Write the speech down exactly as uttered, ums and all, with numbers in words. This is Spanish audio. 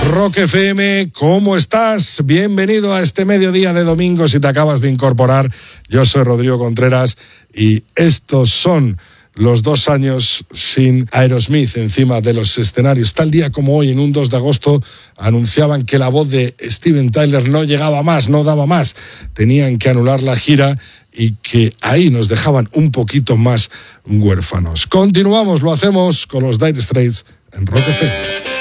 Rock F M, ¿cómo estás? Bienvenido a este mediodía de domingo si te acabas de incorporar. Yo soy Rodrigo Contreras y estos son los dos años sin Aerosmith encima de los escenarios. Tal día como hoy, en un dos de agosto, anunciaban que la voz de Steven Tyler no llegaba más, no daba más. Tenían que anular la gira y que ahí nos dejaban un poquito más huérfanos. Continuamos, lo hacemos con los Dire Straits en Rock F M.